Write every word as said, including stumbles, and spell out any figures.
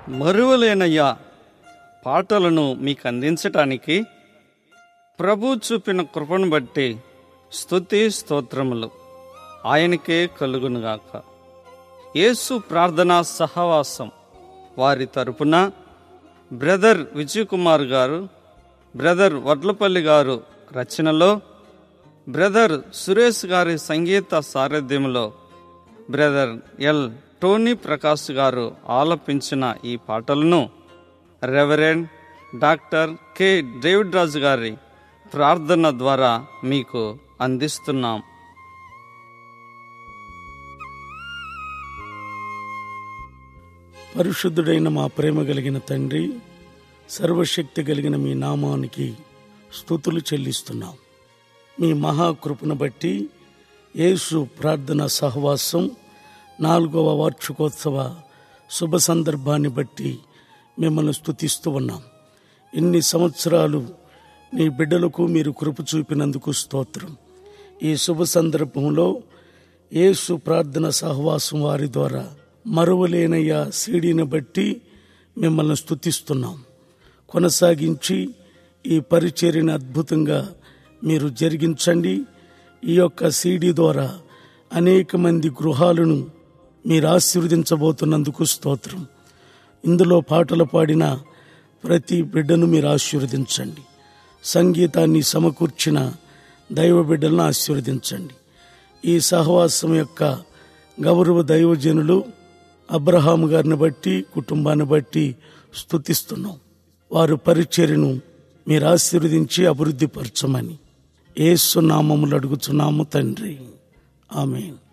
మరువలేనయ్యా పాటలను మీకు అందించటానికి ప్రభు చూపిన కృపను బట్టి స్తుతి స్తోత్రములు ఆయనకే కలుగునుగాక. యేసు ప్రార్థనా సహవాసం వారి తరపున బ్రదర్ విజయ్ కుమార్ గారు, బ్రదర్ వడ్లపల్లి గారు రచనలో, బ్రదర్ సురేష్ గారి సంగీత సారథ్యంలో బ్రదర్ ఎల్ టోనీ ప్రకాష్ గారు ఆలపించిన ఈ పాటలను రెవరెండ్ డాక్టర్ కె డేవిడ్ రాజు గారి ప్రార్థన ద్వారా మీకు అందిస్తున్నాం. పరిశుద్ధుడైన మా ప్రేమ కలిగిన తండ్రి, సర్వశక్తి కలిగిన మీ నామానికి స్తుతులు చెల్లిస్తున్నాం. మీ మహాకృపను బట్టి యేసు ప్రార్థన సహవాసం నాలుగవ వార్షికోత్సవ శుభ సందర్భాన్ని బట్టి మిమ్మల్ని స్తుతిస్తూ ఉన్నాం. ఇన్ని సంవత్సరాలు నీ బిడ్డలకు మీరు కృప చూపినందుకు స్తోత్రం. ఈ శుభ సందర్భంలో యేసు ప్రార్థన సహవాసం వారి ద్వారా మరువలేనయ్యా సీడీని బట్టి మిమ్మల్ని స్తుతిస్తున్నాం. కొనసాగించి ఈ పరిచర్యను అద్భుతంగా మీరు జరిగించండి. ఈ యొక్క సీడీ ద్వారా అనేక మంది గృహాలను మీరు ఆశీర్వదించబోతున్నందుకు స్తోత్రం. ఇందులో పాటలు పాడిన ప్రతి బిడ్డను మీరు ఆశీర్వదించండి. సంగీతాన్ని సమకూర్చిన దైవ బిడ్డలను ఆశీర్వదించండి. ఈ సహవాసం యొక్క గౌరవ దైవజనులు అబ్రహాము గారిని బట్టి, కుటుంబాన్ని బట్టి స్తుతిస్తున్నాం. వారు పరిచర్యను మీరు ఆశీర్వదించి అభివృద్ధి పరచమని యేసు నామములో అడుగుచున్నాము తండ్రి, ఆమేన్.